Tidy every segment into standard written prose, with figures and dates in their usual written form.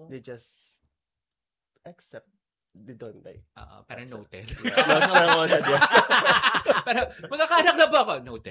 they just accept. They don't like. Parang noted. Parang magkakaanak na ba ako? Noted.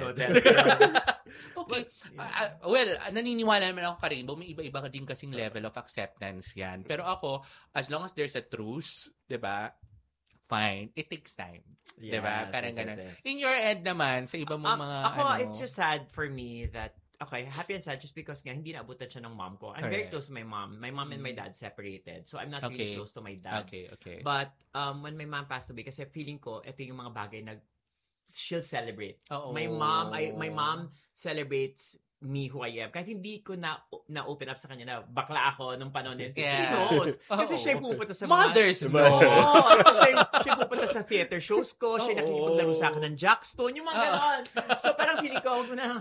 Okay. Well, naniniwala naman ako ka Rainbow, may iba-iba ka din kasing level of acceptance yan. Pero ako, as long as there's a truce, diba? Fine. It takes time. Yes, diba? Parang ganun. Yes. In your end naman, sa iba mong mga ako, it's just sad for me that okay, happy and sad just because nga hindi naabutan siya ng mom ko. I'm very close to my mom. My mom and my dad separated. So I'm not really close to my dad. Okay. But when my mom passed away, kasi feeling ko, ito yung mga bagay na she'll celebrate. My mom celebrates me who I am. Kahit hindi ko na-open up sa kanya na bakla ako nung panahon din. She knows. Kasi siya pupunta sa mga... Mothers know. So siya pupunta sa theater shows ko. Siya nakikipaglaro sa akin ng Jackstone. Yung mga ganon. So parang feeling ko,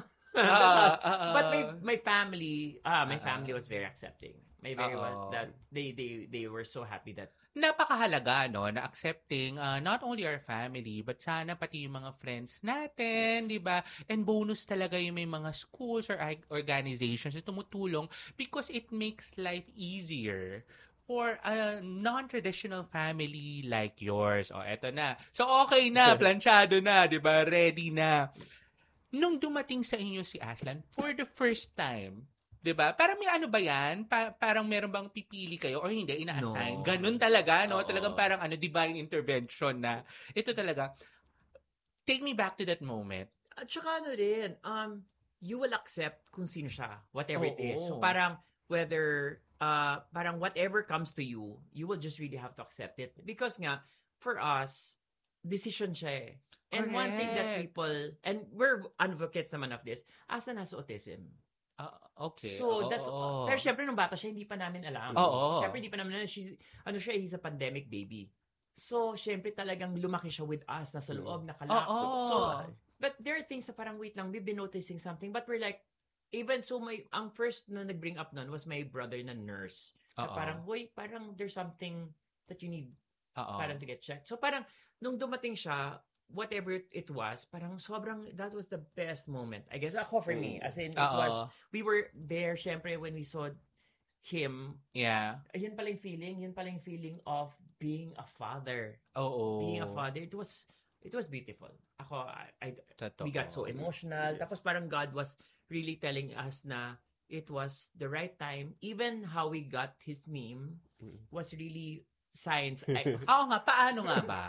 but my family was very accepting. Was that they were so happy that napakahalaga no na accepting not only our family but sana pati yung mga friends natin, di ba? And bonus talaga yung may mga schools or organizations na tumutulong because it makes life easier for a non-traditional family like yours. Eto na. So okay na, planchado na, di ba? Ready na. Nung dumating sa inyo si Aslan, for the first time, 'di ba? Parang may ano ba 'yan? Parang meron bang pipili kayo or hindi ina-assign? No. Ganun talaga, no? Talagang parang divine intervention na. Ito talaga. Take me back to that moment. At saka rin, you will accept kung sino siya, whatever it is. So parang whether parang whatever comes to you, you will just really have to accept it because nga for us, decision siya eh. And one thing that people, and we're advocates naman of this, Aslan has autism. Okay. So, that's, pero syempre nung bata siya, hindi pa namin alam. Syempre hindi pa namin alam, he's a pandemic baby. So, syempre talagang lumaki siya with us, nasa loob, nakalak. So, but there are things na parang, wait lang, we've been noticing something, but we're like, even so, ang first na nag-bring up nun was my brother na nurse. Na parang, parang there's something that you need parang to get checked. So, parang, nung dumating siya, whatever it was, parang sobrang, that was the best moment. I guess, ako for me, as in, it was, we were there, syempre, when we saw him. Yeah. Yun pala yung feeling of being a father. Being a father. It was beautiful. Ako, we got so emotional. Yes. Tapos parang God was really telling us na it was the right time. Even how we got his name was really science. Oo nga, paano nga ba?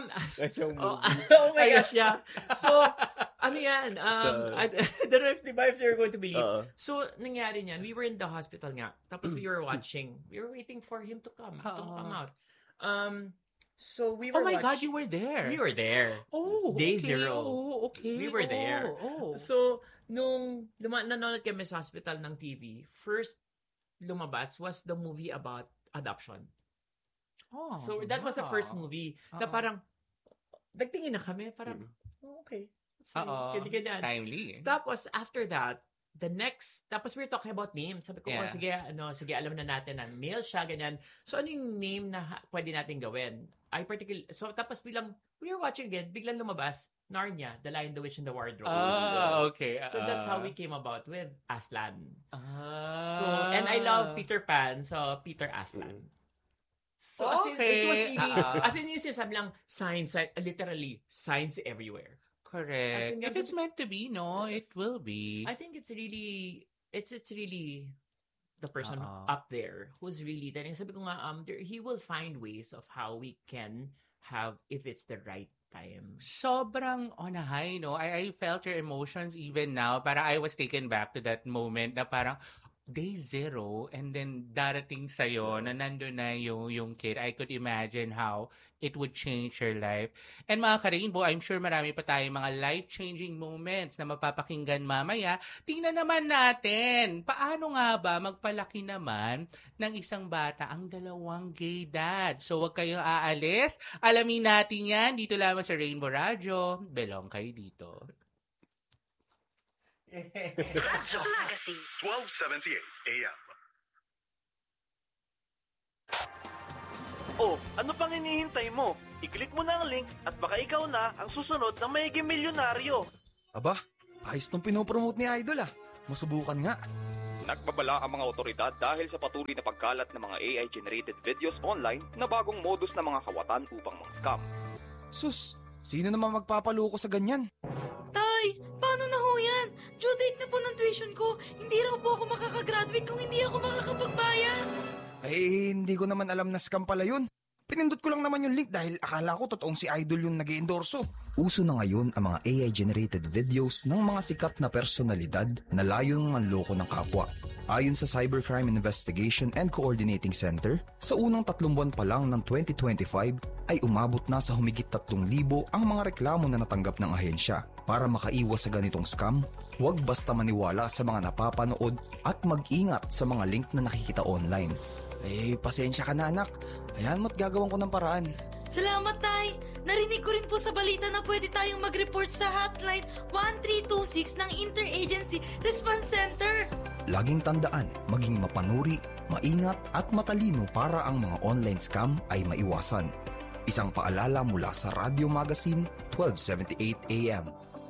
Oh my gosh, yeah. So, ano yan? I don't know if they're going to believe. So, nangyari niyan, we were in the hospital nga. Tapos we were waiting for him to come out. So, we were God, you were there. We were there. Day zero. Okay. We were there. So, nung nanonood kami sa hospital ng TV, first lumabas was the movie about adoption. So that was the first movie na parang nagtingin na kami parang okay. So, timely. Tapos after that, tapos we were talking about names. Sabi ko, sige, alam na natin na male siya, ganyan. So ano yung name na pwede natin gawin? So tapos we were watching again, biglang lumabas, Narnia, The Lion, the Witch, and the Wardrobe. Okay. So that's how we came about with Aslan. So, and I love Peter Pan, so Peter Aslan. So, as in, it was really, as in yung sinasabi lang, science, literally, science everywhere. Correct. If it's meant to be, no, it will be. I think it's really the person up there who's really, sabi ko nga, he will find ways of how we can have, if it's the right time. Sobrang on a high, no? I felt your emotions even now. Parang I was taken back to that moment na parang, day zero, and then darating sa'yo na nandun na yung kid. I could imagine how it would change your life. And mga ka-Rainbow, I'm sure marami pa tayong mga life-changing moments na mapapakinggan mamaya. Tingnan naman natin, paano nga ba magpalaki naman ng isang bata ang dalawang gay dad? So wag kayong aalis. Alamin natin yan dito lamang sa Rainbow Radio. Belong kayo dito. Radyo Magazine 1278 AM. Ano pang hinihintay mo? I-click mo na ang link at baka ikaw na ang susunod na magiging milyonaryo. Aba, ayos tong pinopromote ni Idol Masubukan nga. Nagbabala ang mga otoridad dahil sa patuloy na pagkalat ng mga AI-generated videos online na bagong modus ng mga kawatan upang mag-scam. Sus, sino naman magpapaloko sa ganyan? Tay, paano na ho yan? Due date na po ng tuition ko. Hindi raw po ako makakagraduate kung hindi ako makakapagbayad. Eh, hindi ko naman alam na scam pala yun. Pinindot ko lang naman yung link dahil akala ko totoong si Idol yung nag-iendorso. Uso na ngayon ang mga AI-generated videos ng mga sikat na personalidad na layong manloko ng kapwa. Ayon sa Cybercrime Investigation and Coordinating Center, sa unang 3 buwan pa lang ng 2025 ay umabot na sa humigit 3,000 ang mga reklamo na natanggap ng ahensya. Para makaiwas sa ganitong scam, huwag basta maniwala sa mga napapanood at mag-ingat sa mga link na nakikita online. Eh, pasensya ka na anak. Ayan mo't gagawin ko ng paraan. Salamat, Tay. Narinig ko rin po sa balita na pwede tayong mag-report sa hotline 1326 ng Interagency Response Center. Laging tandaan, maging mapanuri, maingat at matalino para ang mga online scam ay maiwasan. Isang paalala mula sa Radio Magazine, 1278 AM.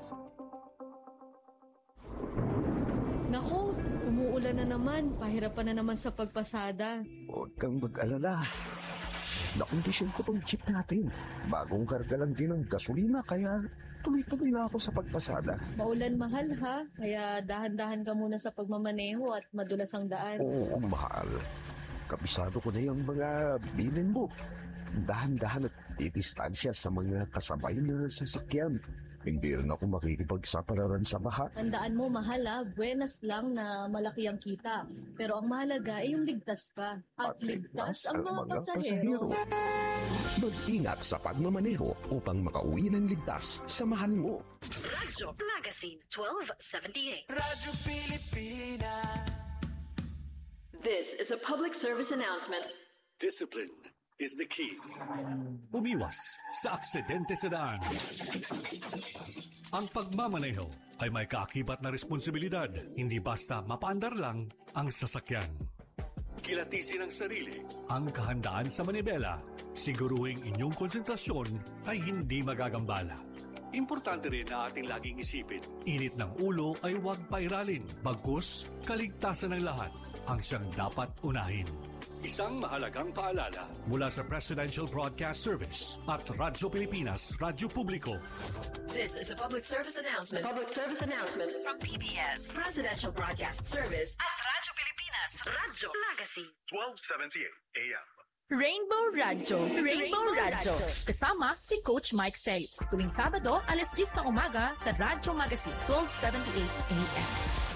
Naku, umuulan na naman. Pahirapan na naman sa pagpasada. Huwag kang mag-alala. Nakondisyon ko tong jeep natin. Bagong karga lang din ng gasolina kaya tuloy-tuloy na ako sa pagpasada. Maulan mahal ha, kaya dahan-dahan ka muna sa pagmamaneho at madulas ang daan. Oo, mahal. Kabisado ko na yung mga bilin mo. Dahan-dahan at titistansya sa mga kasabay na sasakyan. Hindi rin ako makikipagsapalaran sa baha. Tandaan mo, mahal ha, buenas lang na malaki ang kita. Pero ang mahalaga ay yung ligtas ka. At ligtas ang mga pasahero. Mag-ingat sa pagmamaneho upang makauwi ng ligtas sa mahal mo. Radyo Magazine 1278. Radyo Pilipinas. This is a public service announcement. Discipline is the key. Umiwas sa aksidente sa daan. Ang pagmamaneho ay may kaakibat na responsibilidad. Hindi basta mapaandar lang ang sasakyan. Kilatisin ang sarili, ang kahandaan sa manibela. Siguruhing inyong konsentrasyon ay hindi magagambala. Importante rin na ating laging isipin, init ng ulo ay huwag pairalin. Bagkus, kaligtasan ng lahat ang siyang dapat unahin. Isang mahalagang paalala mula sa Presidential Broadcast Service at Radyo Pilipinas, Radyo Publiko. This is a public service announcement. Public service announcement From PBS, Presidential Broadcast Service at Radyo Pilipinas, Radyo Magazine 1278 AM. Rainbow Radyo. Rainbow Radyo. Kasama si Coach Mike Seitz. Tuwing Sabado, alas 10 ng umaga sa Radyo Magazine 1278 AM.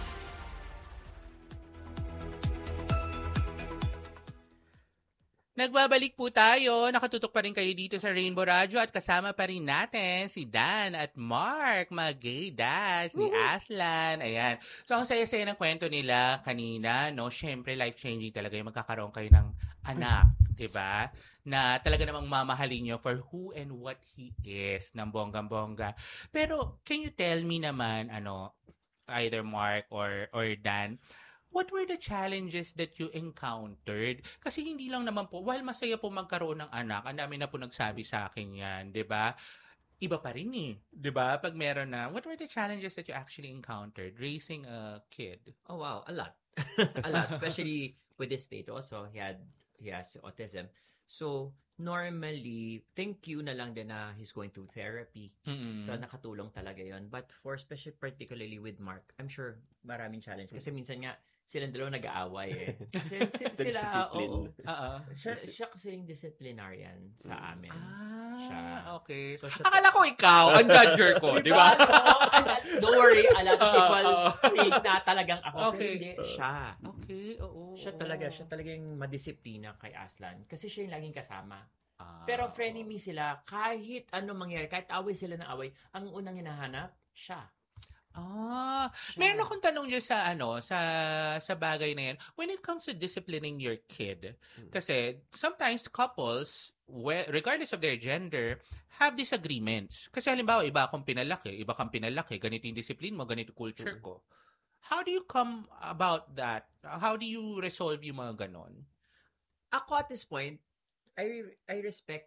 Nagbabalik po tayo. Nakatutok pa rin kayo dito sa Rainbow Radio at kasama pa rin natin si Dan at Mark, mga gay dads ni Aslan. Ayan. So, ang saya-saya ng kwento nila kanina, no? Siyempre, life-changing talaga yung magkakaroon kayo ng anak, diba? Na talaga namang mamahalin nyo for who and what he is, ng bonggang-bongga. Pero, can you tell me naman, either Mark or Dan, what were the challenges that you encountered? Kasi hindi lang naman po, while masaya po magkaroon ng anak, ang dami na po nagsabi sa akin yan, di ba? Iba pa rin di ba? Pag meron na, what were the challenges that you actually encountered raising a kid? Oh wow, a lot. A lot, especially with this state also, he has autism. So, normally, thank you na lang din na he's going through therapy. Mm-hmm. So, nakatulong talaga yon. But for particularly with Mark, I'm sure maraming challenge. Kasi minsan nga, silang dalawa nag-aaway eh. Sila, oo. Siya kasi yung disciplinarian sa amin. Okay. So, akala ko ikaw, ang judger ko, di ba? Don't worry, a lot of people think na talagang ako. Okay. Hindi, siya. Okay, oo. Siya talaga yung madisiplina kay Aslan. Kasi siya yung laging kasama. Pero frenemy sila, kahit anong mangyari, kahit away sila ng away, ang unang hinahanap, siya. Meron akong tanong dyan sa bagay na yan. When it comes to disciplining your kid, kasi sometimes couples, regardless of their gender, have disagreements. Kasi halimbawa, iba kang pinalaki, ganito yung discipline mo, ganito culture ko. How do you come about that? How do you resolve yung mga ganon? Ako at this point, I respect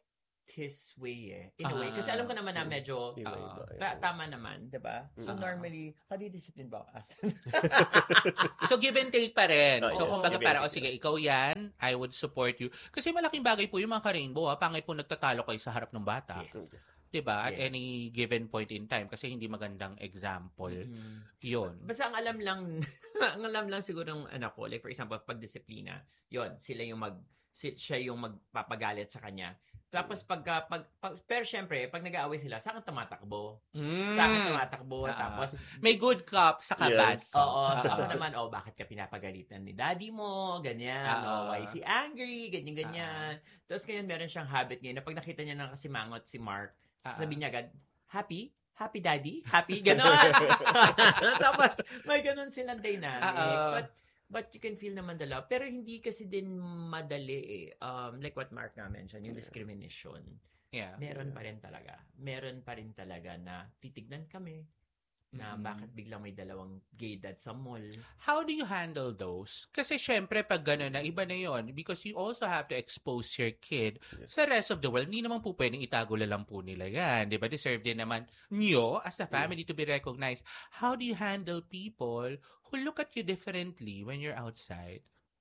his way in a way. Kasi alam ko naman na medyo tama naman, diba? So normally, discipline ba ako? So give and take pa rin. So kung baga para, sige, ikaw yan, I would support you. Kasi malaking bagay po yung mga ka-rainbow, pangit po nagtatalo kayo sa harap ng bata. Yes. Diba? At any given point in time. Kasi hindi magandang example. Yun. Basta ang alam lang siguro ng anak ko, like for example, pag-disiplina, yun, siya yung magpapagalit sa kanya. Tapos pero syempre, pag nag-aaway sila, saan ka tumatakbo? Tapos may good cop sa bad cop. Oo. So ako naman, bakit ka pinapagalitan ni daddy mo? Ganyan. Why is he angry? Ganyan. Tapos ngayon, meron siyang habit ngayon na pag nakita niya ng kasimangot si Mark, sabi niya agad, happy? Happy daddy? Happy? Ganon. Tapos may ganon silang dynamic. But you can feel naman the love. Pero hindi kasi din madali like what Mark nga mentioned, yung discrimination. Yeah. Meron pa rin talaga na titignan kami na bakit biglang may dalawang gay dad sa mall. How do you handle those? Kasi syempre pag gano'n na, iba na yon, because you also have to expose your kid sa rest of the world. Hindi naman po pwedeng itago lang po nila yan. Di ba? Deserve din naman nyo as a family to be recognized. How do you handle people who look at you differently when you're outside?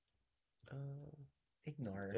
Ignore.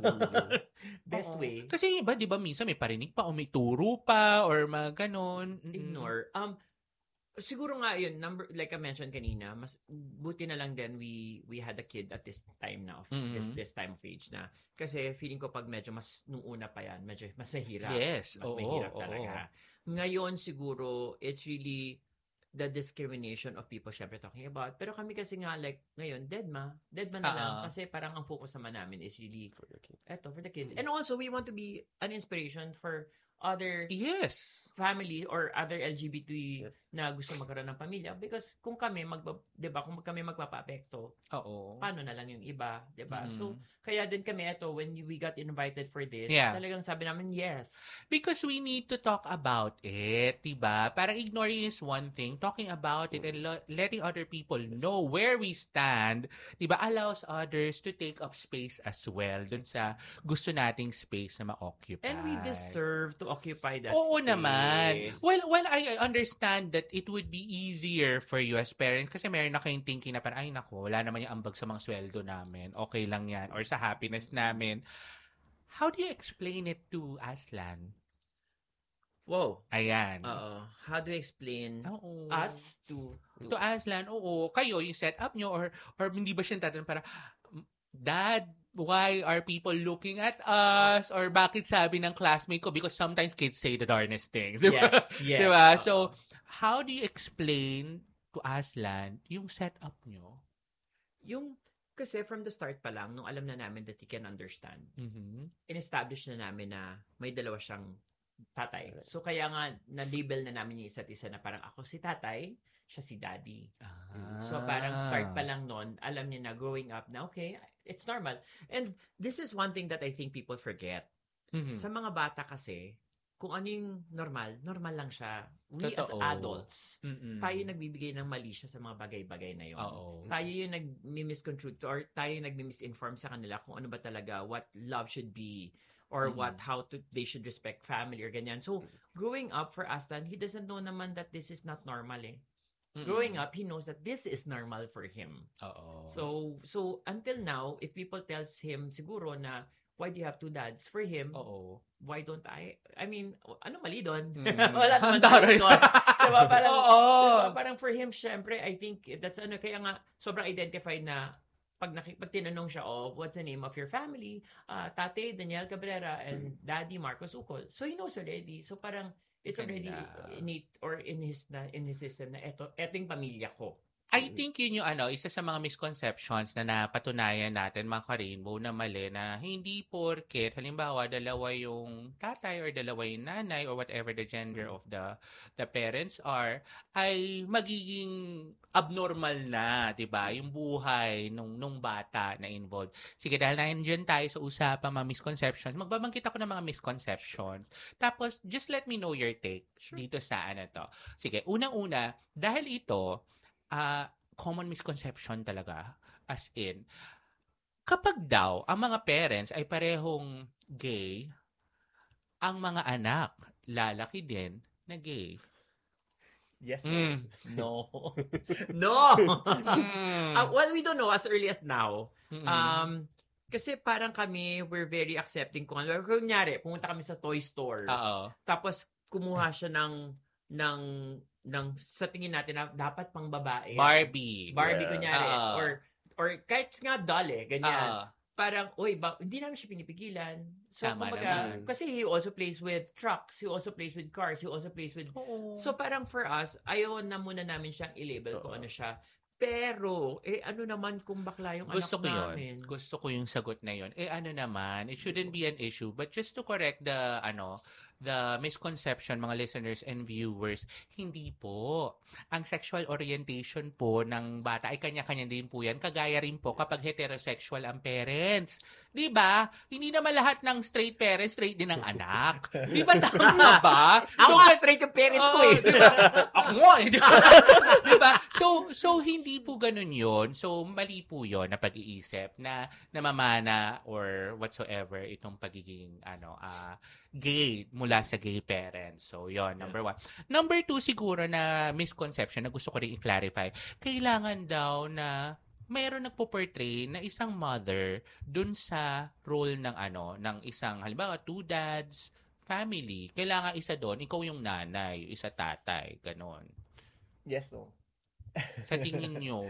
Best way. Kasi iba, di ba, minsan may parinig pa o may turo pa or mga ganon. Ignore. Siguro nga yun, like I mentioned kanina, mas buti na lang din we had a kid at this time now, this time of age na. Kasi feeling ko pag medyo mas nung una pa yan, medyo mas mahirap. Yes. Mas mahirap talaga. Ngayon siguro, it's really the discrimination of people syempre talking about. Pero kami kasi nga like, ngayon, dead ma na lang. Kasi parang ang focus naman namin is really for the kids. And also, we want to be an inspiration for other family or other LGBT na gusto magkaroon ng pamilya, because kung kami kung kami magpapaapekto, paano na lang yung iba, 'di ba? So kaya din kami when we got invited for this, talagang sabi namin yes, because we need to talk about it, 'di ba? Parang ignoring is one thing, talking about it and letting other people know where we stand, 'di ba, allows others to take up space as well dun sa gusto nating space na ma-occupy. And we deserve to occupy that space. Naman. Well, I understand that it would be easier for you as parents kasi meron na kayong thinking na parang, ay nako, wala naman yung ambag sa mga sweldo namin. Okay lang yan. Or sa happiness namin. How do you explain it to Aslan? Whoa. Ayan. How do you explain us to Aslan? Oo. Kayo, yung setup nyo or hindi ba siya tatanong para, Dad, why are people looking at us? Or bakit sabi ng classmate ko? Because sometimes kids say the darnest things. Diba? Yes. Diba? So, how do you explain to Aslan yung setup nyo? Kasi from the start pa lang, nung alam na namin that he can understand, in-establish na namin na may dalawa siyang tatay. So, kaya nga, na-label na namin yung isa't isa na parang ako si tatay, siya si daddy. So, parang start pa lang nun, alam niya na growing up na, okay, it's normal. And this is one thing that I think people forget. Sa mga bata kasi, kung ano yung normal lang siya. We as adults, tayo nagbibigay ng mali siya sa mga bagay-bagay na yun. Tayo yung nag-misconstrue or tayo yung nag-misinform sa kanila kung ano ba talaga, what love should be, or they should respect family or ganyan. So, growing up for Aslan, he doesn't know naman that this is not normal eh. Growing up, he knows that this is normal for him. So until now, if people tells him siguro na, why do you have two dads? For him, why don't I? I mean, ano mali doon? Wala naman mali doon. Diba? Parang for him, syempre, I think that's kaya nga, sobrang identified na pag tinanong siya, what's the name of your family? Tate Daniel Cabrera and Daddy Marcos Ucol. So he knows already. So parang, it's already innate or in his system na eto yung pamilya ko. I think yun yung isa sa mga misconceptions na napatunayan natin mga ka-rainbow na mali na hindi porket halimbawa dalawa yung tatay or dalawa yung nanay or whatever the gender of the parents are ay magiging abnormal na, 'di ba? Yung buhay nung bata na involved. Sige, dahil nandiyan tayo sa usapang mga misconceptions, magbabanggit ako ng mga misconceptions. Tapos just let me know your take dito sa to. Sige, unang-una, dahil ito common misconception talaga, as in, kapag daw ang mga parents ay parehong gay, ang mga anak, lalaki din na gay. Yes. No. No. Well, we don't know as early as now. Kasi parang kami, we're very accepting kung ano. Kunyari, pumunta kami sa toy store. Tapos, kumuha siya ng sa tingin natin na dapat pang babae. Barbie, kunyari. Or kahit nga doll ganyan. Parang, hindi namin siya pinipigilan. So, kasi he also plays with trucks, he also plays with cars, he also plays with... So, parang for us, ayaw na muna namin siyang i-label kung ano siya. Pero, ano naman kung bakla yung anak namin? Gusto ko yung sagot na yun. Ano naman, it shouldn't be an issue. But just to correct the misconception, mga listeners and viewers, hindi po. Ang sexual orientation po ng bata ay kanya-kanya din po yan. Kagaya rin po kapag heterosexual ang parents. Di ba? Hindi naman lahat ng straight parents, straight din ang anak. Di ba tama ba? Ako nga straight yung parents ko eh. Diba? Ako nga eh. Diba? So, hindi po ganun yun. So, mali po yun na pag-iisip na namamana or whatsoever itong pagiging gay mula sa gay parents. So, yon number 1. Number 2, siguro na misconception na gusto ko rin i-clarify. Kailangan daw na mayroon nagpo-portray na isang mother dun sa role ng isang, halimbawa, 2 dads, family. Kailangan isa doon, ikaw yung nanay, isa tatay, ganon. Yes, no. Sa tingin nyo?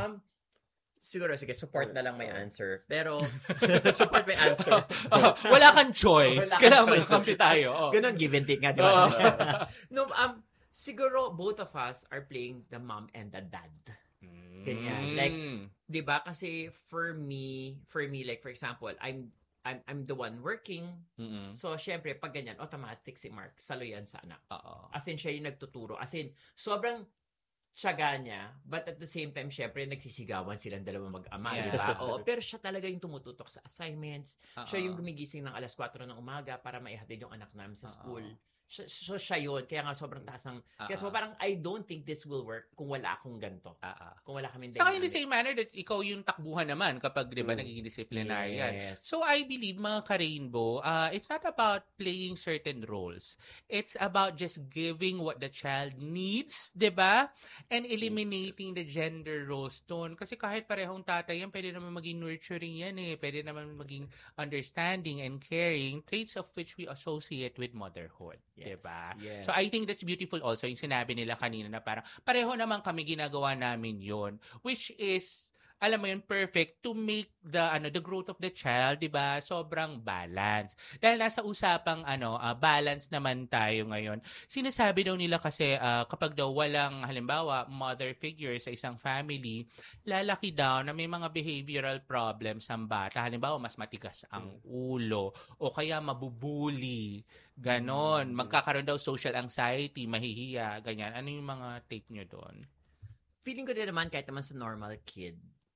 Siguro, sige, support na lang may answer. Pero, support may answer. Wala kang choice. Kailangan may kampi tayo. Ganon, give and take nga, di ba? No, siguro, both of us are playing the mom and the dad. Ganyan. Like, di ba? Kasi, for me, like, for example, I'm the one working. So, syempre, pag ganyan, automatic si Mark, salo yan sa anak. As in, siya yung nagtuturo. As in, sobrang tiyaga niya, but at the same time, syempre, nagsisigawan silang dalawa mag-ama, di ba? Pero siya talaga yung tumututok sa assignments. Siya yung gumigising ng 4:00 ng umaga para maihatid yung anak namin sa school. So, siya yun. Kaya nga sobrang taas ng... Kaya so, parang I don't think this will work kung wala akong ganito. Kung wala kami dynamic. Saka in the same manner that ikaw yung takbuhan naman kapag, di ba, nagiging disciplinarian. Yes. So, I believe, mga ka-rainbow, it's not about playing certain roles. It's about just giving what the child needs, di ba? And eliminating the gender roles doon. Kasi kahit parehong tatay yan, pwede naman maging nurturing yan eh. Pwede naman maging understanding and caring, traits of which we associate with motherhood. Diba? Yes. So, I think that's beautiful also yung sinabi nila kanina na parang pareho naman kami ginagawa namin yon, which is, alam mo yun, perfect to make the growth of the child, diba? Sobrang balance. Dahil nasa usapang balance naman tayo ngayon. Sinasabi daw nila kasi kapag daw walang, halimbawa, mother figure sa isang family, lalaki daw na may mga behavioral problems ang bata. Halimbawa, mas matigas ang ulo o kaya mabubuli. Ganon. Magkakaroon daw social anxiety, mahihiya, ganyan. Ano yung mga take nyo doon? Feeling ko din naman kahit naman sa normal kid,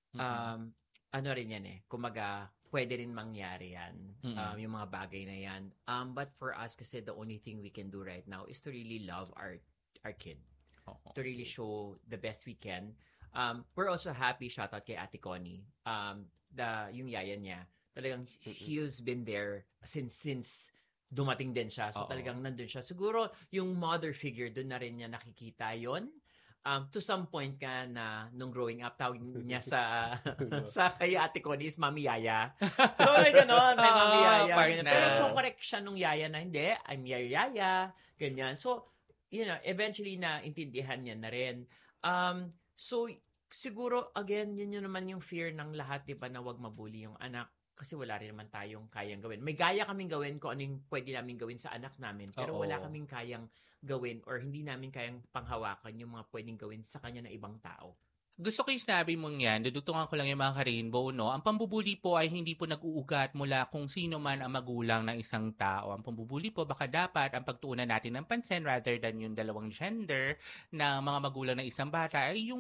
ano rin yan eh. Kumaga, pwede rin mangyari yan. Yung mga bagay na yan. But for us, kasi the only thing we can do right now is to really love our kid. To really show the best we can. We're also happy, shoutout kay Ate Connie. Yung yaya niya, talagang he's been there since dumating din siya. So talagang nandun siya. Siguro yung mother figure, doon na rin niya nakikita yon. To some point ka na nung growing up, tawag niya sa kay Ate Connie is Mami Yaya. So may gano'n, may Mami Yaya. Pero correct siya nung yaya na hindi, I'm your yaya. Ganyan. So, eventually na intindihan niya na rin. So, siguro, again, yun naman yung fear ng lahat, di ba, na wag mabully yung anak. Kasi wala rin naman tayong kayang gawin. May gaya kaming gawin kung ano yung pwede namin gawin sa anak namin. Pero wala kaming kayang gawin or hindi namin kayang panghawakan yung mga pwedeng gawin sa kanya na ibang tao. Gusto ko yung sinabi mong yan, dudugtungan ko lang yung mga ka-rainbow, no? Ang pambubuli po ay hindi po nag-uugat mula kung sino man ang magulang ng isang tao. Ang pambubuli po, baka dapat ang pagtuunan natin ng pansin rather than yung dalawang gender ng mga magulang ng isang bata ay yung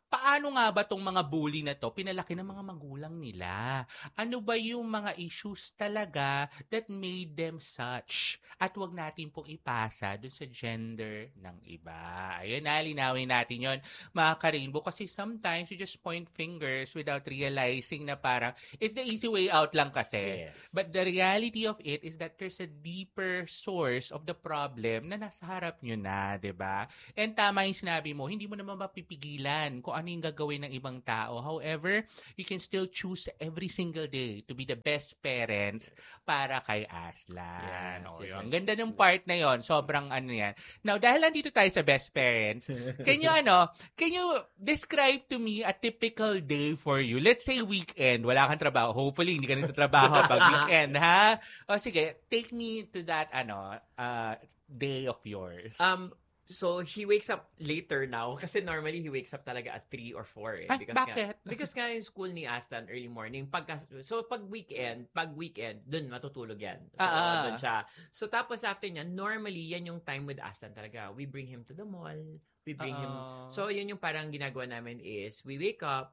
paano nga ba tong mga bully na to pinalaki ng mga magulang nila? Ano ba yung mga issues talaga that made them such? At wag natin pong ipasa dun sa gender ng iba. Ayun, linawin natin yon, mga ka-Rainbow, kasi sometimes you just point fingers without realizing na parang it's the easy way out lang kasi. Yes. But the reality of it is that there's a deeper source of the problem na nasa harap nyo na, 'di ba? And tama yung sinabi mo, hindi mo naman mapipigilan kung ano yung gagawin ng ibang tao. However, you can still choose every single day to be the best parents para kay Aslan. Yes. Ang ganda ng part na yon, sobrang ano yan. Now, dahil nandito tayo sa best parents, can you describe to me a typical day for you? Let's say weekend, wala kang trabaho. Hopefully, hindi ka nagtatrabaho pag weekend, ha? O sige, take me to that day of yours. So, he wakes up later now kasi normally he wakes up talaga at 3 or 4. Ay, bakit? Because nga yung school ni Aslan early morning. Pag weekend, dun matutulog yan. So, dun siya. So, tapos after niya, normally, yan yung time with Aslan talaga. We bring him to the mall. We bring him. So, yun yung parang ginagawa namin is, we wake up,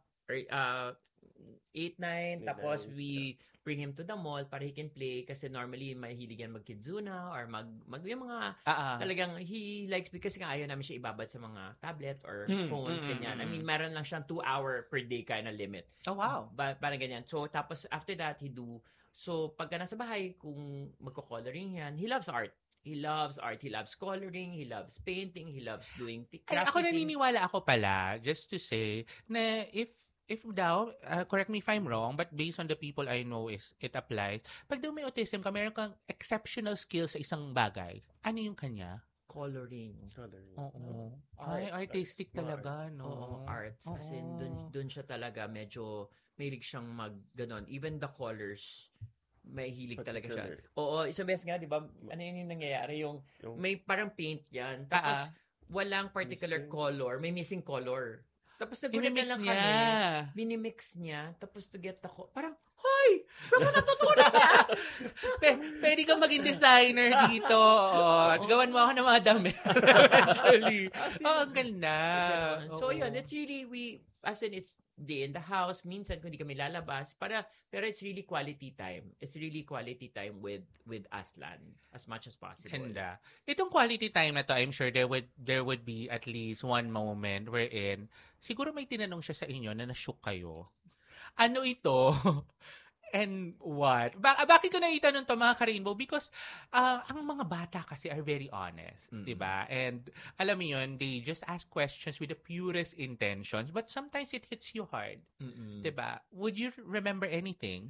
8-9, tapos we bring him to the mall para he can play kasi normally mahilig yan mag-kidzuna or mag yung mga talagang he likes because nga ayaw namin siya ibabad sa mga tablet or phones, ganyan. I mean, meron lang siyang 2-hour per day kind of limit. Oh, wow. Parang ganyan. So, tapos after that, so pagka nasa bahay, kung magko-coloring yan, he loves art. He loves art. He loves coloring. He loves painting. He loves doing crafty ako things. Naniniwala ako pala, just to say, na if daw, correct me if I'm wrong, but based on the people I know it applies, pag daw may autism ka, meron kang exceptional skills sa isang bagay. Ano yung kanya? Coloring. Oo. Ay, artistic talaga, no? Oo, arts. As in, dun siya talaga medyo mahilig siyang ganon. Even the colors, may hilig talaga siya. Oo, isang beses nga, di ba, ano yung nangyayari? Yung may parang paint yan. Tapos, walang particular color. May missing color. Tapos nagulat na lang kami. Minimix niya. Tapos to get the parang, hoy! Saan mo natutunan niya? Pwede kang maging designer dito. At gawan mo ako ng mga damit. Eventually. Ang ganda. So, yun. It's really, as in, it's day in the house. Minsan, kung di kami lalabas. Pero it's really quality time. It's really quality time with Aslan as much as possible. Ganda. Itong quality time na to, I'm sure there would be at least one moment wherein siguro may tinanong siya sa inyo na na-shook kayo. Ano ito? And what? Bakit ko na itanong to, mga ka-Rainbow? Because ang mga bata kasi are very honest, diba? And alam mo yun, they just ask questions with the purest intentions, but sometimes it hits you hard. Diba? Would you remember anything?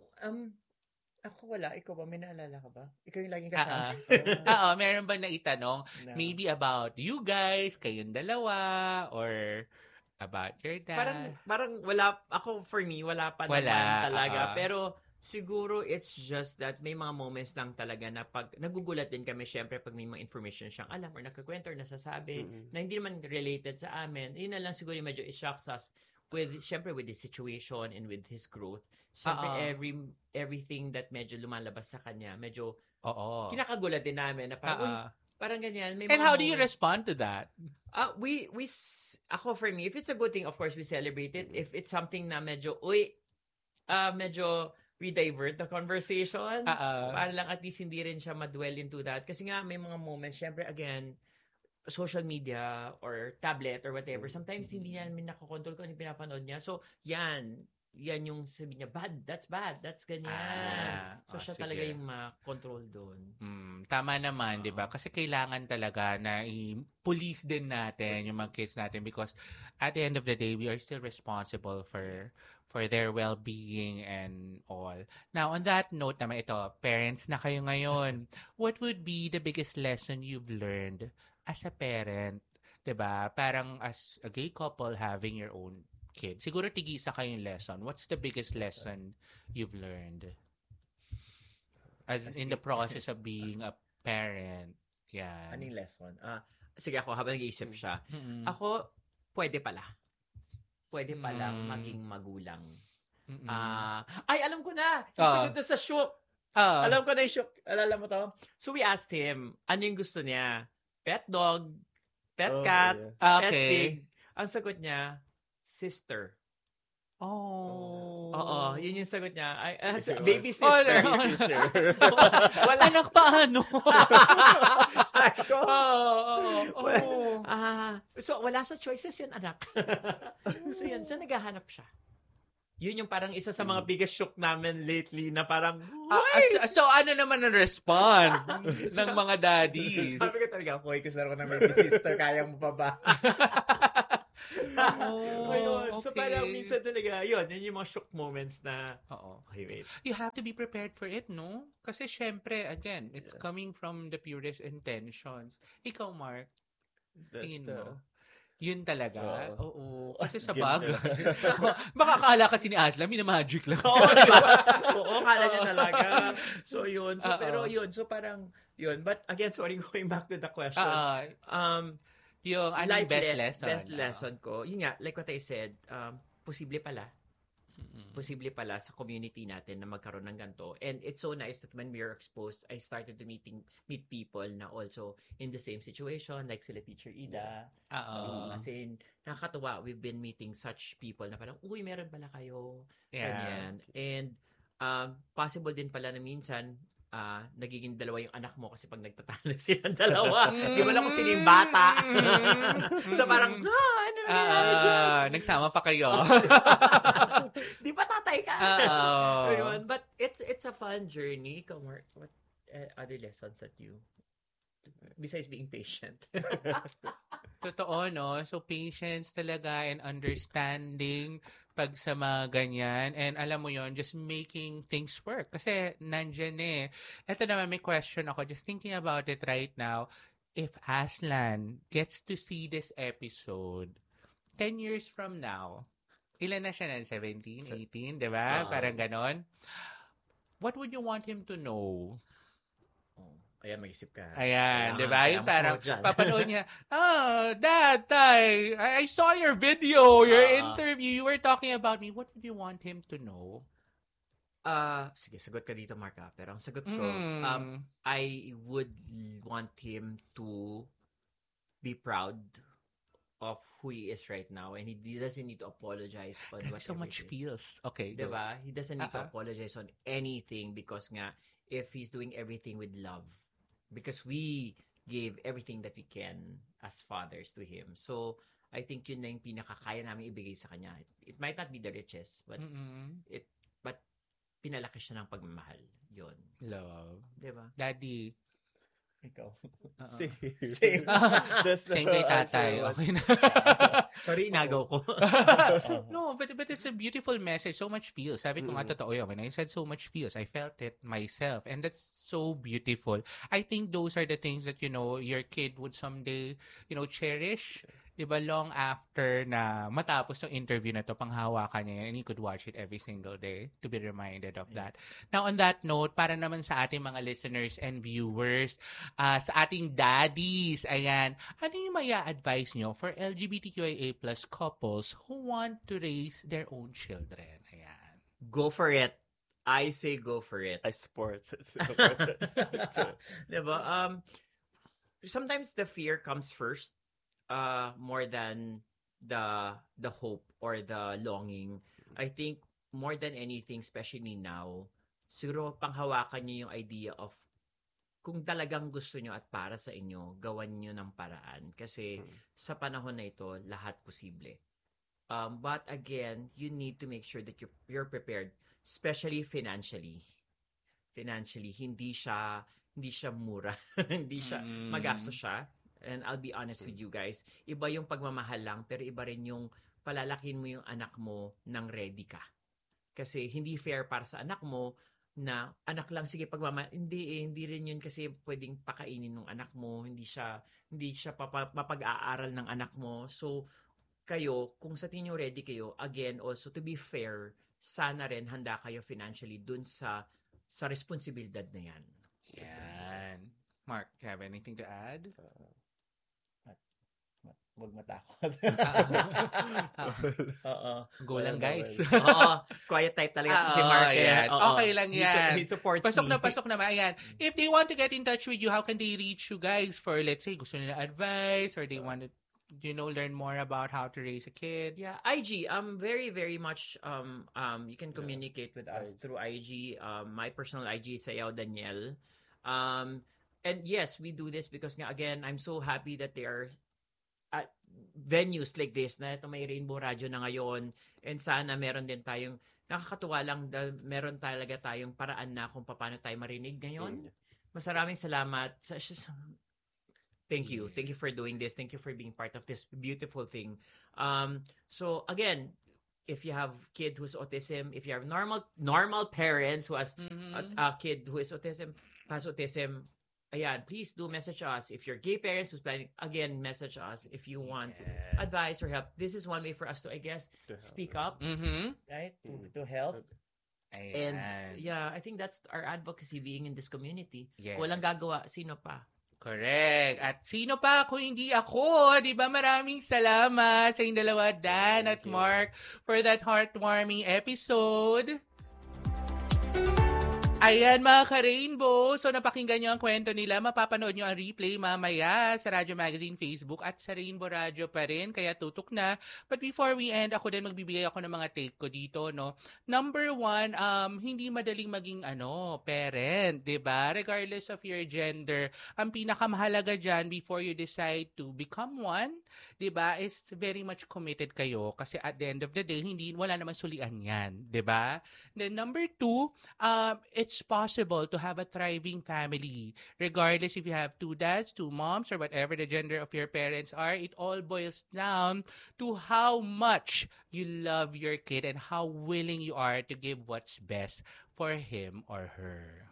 Ako wala. Ikaw ba? May naalala ka ba? Ikaw yung laging kasama. Meron ba na itanong? No. Maybe about you guys, kayong dalawa, or about your dad? Parang wala, ako for me, wala pa naman talaga. Pero siguro it's just that may mga moments lang talaga na pag nagugulat din kami syempre pag may mga information siyang alam or nagkakwento or nasasabi na hindi naman related sa amin. Yun na lang siguro medyo i-shocks us with the situation and with his growth. Syempre everything that medyo lumalabas sa kanya, medyo kinakagulat din namin na parang, parang ganyan. And how do you respond to that? Ako for me, if it's a good thing, of course, we celebrate it. If it's something na medyo we divert the conversation. Para lang at least hindi rin siya madwell into that. Kasi nga, may mga moments, syempre, again, social media or tablet or whatever, sometimes hindi namin nakakontrol kung ano yung pinapanood niya. So, yan yung sabi niya, that's ganyan. So, siya talaga yung ma-control doon. Tama naman, di ba? Kasi kailangan talaga na i-police din natin yung mga kids natin because at the end of the day, we are still responsible for their well-being and all. Now, on that note naman ito, parents na kayo ngayon, what would be the biggest lesson you've learned as a parent? Di ba? Parang as a gay couple having your own kid. Siguro tigisa kayong lesson. What's the biggest lesson you've learned? As in the process of being a parent. Yan. Anong lesson? Sige ako, habang nag-iisip siya. Ako, pwede palang maging magulang. Ay, alam ko na! Isagot na sa shook. Alam ko na yung shook. Alam mo to? So we asked him, ano yung gusto niya? Pet dog, pet cat, pet pig. Ang sagot niya, sister. Oh. Oo, yun yung sagot niya. Baby sister. Baby sister. Wala anak paano? So, wala sa choices yun, anak. So, yun. So, naghahanap siya. Yun yung parang isa sa mga biggest shock namin lately na parang, so, ano naman ang respond ng mga daddies? Sabi ko talaga, Koy, gusto ko na baby sister, kaya mo pa ba? Ayun. So, parang minsan talaga, yun yung mga shock moments na, okay, wait. You have to be prepared for it, no? Kasi syempre, again, it's coming from the purest intentions. Ikaw, Mark, tingin mo? Yun talaga? Oo. Kasi sa bagay. Baka akala kasi ni Aslam, magic lang. Oo, kala niya talaga. So, yun. So, pero yun. So, parang, yun. But, again, sorry, going back to the question. Yung best lesson ko, yun nga, like what I said, posible pala. Posible pala sa community natin na magkaroon ng ganito. And it's so nice that when we are exposed, I started to meet people na also in the same situation, like sila Teacher Ida. Kasi nakakatuwa, we've been meeting such people na parang, uy, meron pala kayo. Ganyan. And possible din pala na minsan, nagiging dalawa yung anak mo kasi pag nagtatalo silang dalawa. Di mo lang kung sino yung bata. So parang, ano nangyari dyan? Nagsama pa kayo. Di ba tatay ka? But it's a fun journey. What other lessons that you, besides being patient? Totoo, no? So, patience talaga and understanding pag sa mga ganyan. And alam mo yon, just making things work. Kasi nandyan eh. Ito naman, may question ako. Just thinking about it right now. If Aslan gets to see this episode 10 years from now, ilan na siya na? 17, 18, di ba? Parang ganon. What would you want him to know? Ayan, mag-isip ka. Ayan, di ba? Yung parang papanood niya, Dad, Tay, I saw your video, your interview, you were talking about me. What would you want him to know? Sige, sagot ka dito, Mark. Pero ang sagot ko, I would want him to be proud of who he is right now, and he doesn't need to apologize on what so much feels. Okay, diba? He doesn't need to apologize on anything because nga, if he's doing everything with love, because we gave everything that we can as fathers to him. So, I think yun na yung pinakakaya namin ibigay sa kanya. It might not be the richest, but but pinalaki siya ng pagmamahal. Yun. Love. Diba? Daddy. Ikaw. Same. Same kay tatay. Okay na. Sorry, inagaw ko. No, but it's a beautiful message. So much feels. Sabi ko nga totoo yun. When I said so much feels, I felt it myself. And that's so beautiful. I think those are the things that, your kid would someday, cherish. Diba, long after na matapos ng interview na to, panghawakan niya yan, and you could watch it every single day to be reminded of that. Now, on that note, para naman sa ating mga listeners and viewers, sa ating daddies, ayan, ano yung maya advice nyo for LGBTQIA+ couples who want to raise their own children? Ayan. Go for it. I say go for it. I support it. Diba? Sometimes the fear comes first. More than the hope or the longing. I think more than anything, especially now, siguro panghawakan niyo yung idea of kung talagang gusto niyo at para sa inyo, gawan niyo ng paraan. Kasi sa panahon na ito, lahat posible. But again, you need to make sure that you're prepared, especially financially. Financially, hindi siya mura. Hindi siya magastos siya. And I'll be honest with you guys, iba yung pagmamahal lang, pero iba rin yung palalakin mo yung anak mo nang ready ka. Kasi hindi fair para sa anak mo na anak lang, sige pagmamahal. Hindi rin yun kasi pwedeng pakainin ng anak mo, hindi siya mapag-aaral ng anak mo. So, kayo, kung sa tingin nyo ready kayo, again, also to be fair, sana rin handa kayo financially dun sa responsibilidad na yan. Yan. Mark, you have anything to add? Huwag matakot. Go lang, guys. Quiet type talaga si Mark. Okay lang yan. He supports pasok naman. Ayan. If they want to get in touch with you, how can they reach you guys for, let's say, gusto nila advice or they want to learn more about how to raise a kid? Yeah, IG. Very, very much. You can communicate with us through IG. My personal IG is Sayaw Daniel. And yes, we do this because again, I'm so happy that they are at venues like this. Na ito may Rainbow Radio na ngayon, and sana meron din tayong nakakatuwa lang. Meron talaga tayong paraan na kung paano tayo marinig ngayon. Maraming salamat. Thank you. Thank you for doing this. Thank you for being part of this beautiful thing. So again, if you have kid who's autism, if you have normal parents who has a kid who has autism, ayan, please do message us. If you're gay parents who's planning, again, message us if you want advice or help. This is one way for us to, I guess, speak up, right? To help. Ayan. And yeah, I think that's our advocacy being in this community. Yes. Kung walang gagawa, sino pa? Correct. At sino pa kung hindi ako? Diba? Maraming salamat sa inyong dalawa, Dan at Mark, for that heartwarming episode. Ayan mga ka-Rainbow, so napakinggan nyo ang kwento nila, mapapanood nyo ang replay mamaya sa Radyo Magazine Facebook at sa Rainbow Radio pa rin, kaya tutok na. But before we end, ako din magbibigay ako ng mga take ko dito, no. Number 1, hindi madaling maging parent, diba? Regardless of your gender, ang pinakamahalaga dyan before you decide to become one, diba, is very much committed kayo kasi at the end of the day, wala naman sulian yan, diba? Then number 2, it's possible to have a thriving family. Regardless if you have 2 dads, 2 moms, or whatever the gender of your parents are, it all boils down to how much you love your kid and how willing you are to give what's best for him or her.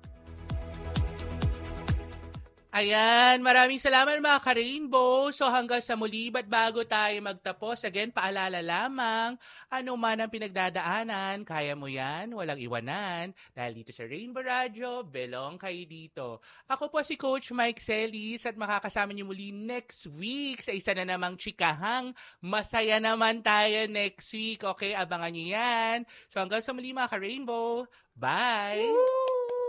Ayan, maraming salamat mga ka-Rainbow. So hanggang sa muli, but bago tayo magtapos, again, paalala lamang, ano man ang pinagdadaanan, kaya mo yan, walang iwanan. Dahil dito sa Rainbow Radio, belong kayo dito. Ako po si Coach Mike Celis at makakasama niyo muli next week sa isa na namang chikahang masaya naman tayo next week. Okay, abangan niyo yan. So hanggang sa muli mga ka-Rainbow, bye! Woo!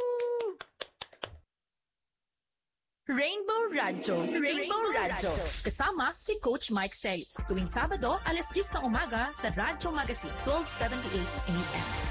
Rainbow Radio. Rainbow Radio. Kasama si Coach Mike Celis. Tuwing Sabado, 10:00 ng umaga sa Radyo Magazine, 12:78 AM.